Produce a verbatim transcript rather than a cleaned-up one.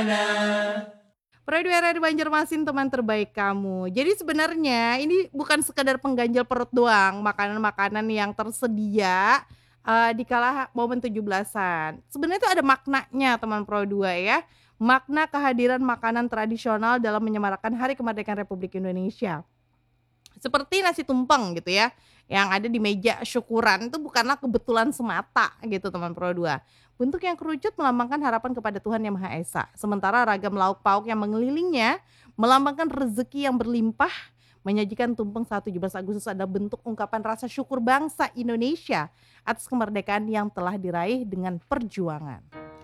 Pro dua R R Banjarmasin teman terbaik kamu. Jadi sebenarnya ini bukan sekedar pengganjal perut doang, makanan-makanan yang tersedia, eee, di kala momen tujuh belasan. Sebenarnya itu ada maknanya teman Pro dua ya, makna kehadiran makanan tradisional dalam menyemarakan Hari Kemerdekaan Republik Indonesia. Seperti nasi tumpeng gitu ya, yang ada di meja syukuran itu bukanlah kebetulan semata gitu teman Pro dua. Bentuk yang kerucut melambangkan harapan kepada Tuhan Yang Maha Esa. Sementara ragam lauk pauk yang mengelilingnya melambangkan rezeki yang berlimpah. Menyajikan tumpeng saat tujuh belas Agustus adalah bentuk ungkapan rasa syukur bangsa Indonesia atas kemerdekaan yang telah diraih dengan perjuangan.